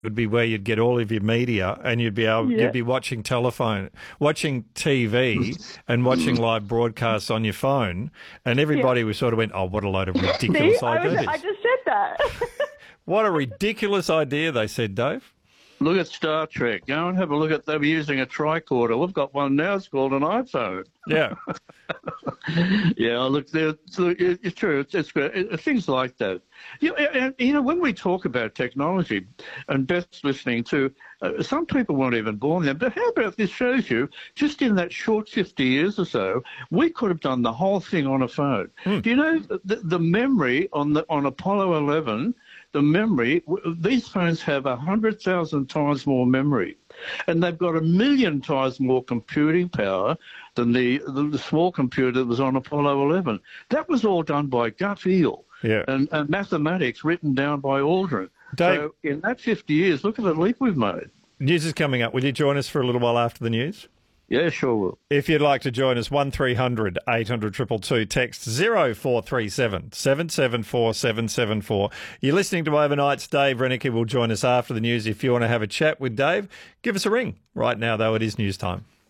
would be where you'd get all of your media, and you'd Yeah. be watching watching TV and watching live broadcasts on your phone, and Yeah. everybody was sort of went, "Oh, what a load of See, ridiculous ideas." I just said that. What a ridiculous idea, they said, Dave. Look at Star Trek. Go and have a look at them using a tricorder. We've got one now. It's called an iPhone. Yeah. Yeah, look, it's true. It's great. Things like that. When we talk about technology, and Beth's listening to, some people weren't even born then. But how about this shows you, just in that short 50 years or so, we could have done the whole thing on a phone. Do you know the memory on Apollo 11? The memory, these phones have 100,000 times more memory, and they've got 1,000,000 times more computing power than the small computer that was on Apollo 11. That was all done by gut feel and mathematics written down by Aldrin. Dave, So in that 50 years, look at the leap we've made. news is coming up. Will you join us for a little while after the news? Yeah, sure will. If you'd like to join us, 1300 800 222, text 0437 774 774. You're listening to Overnights. Dave Renicky will join us after the news. If you want to have a chat with Dave, give us a ring. Right now, though, it is news time.